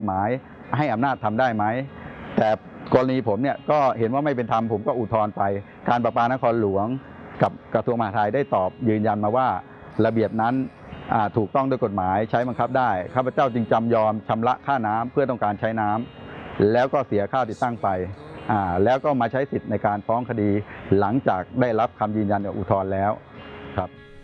หมายให้อำนาจทำได้ไหมแต่กรณีผมเนี่ยก็เห็นว่าไม่เป็นธรรมผมก็อุทธรณ์ไปการประปานครหลวงกับกระทรวงมหาดไทยได้ตอบยืนยันมาว่าระเบียบนั้นถูกต้องด้วยกฎหมายใช้บังคับได้ข้าพเจ้าจึงจำยอมชำระค่าน้ำเพื่อต้องการใช้น้ำแล้วก็เสียค่าติดตั้งไปแล้วก็มาใช้สิทธิ์ในการฟ้องคดีหลังจากได้รับคำยืนยันจากอุทธรณ์แล้วครับ